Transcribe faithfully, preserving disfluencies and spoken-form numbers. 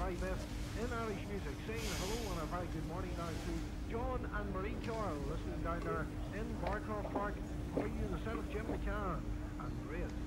very best in Irish music, saying hello and a very good morning down to John and Marie Carroll listening down there in Barcroft Park. For you, the son of Jim McCann and Great.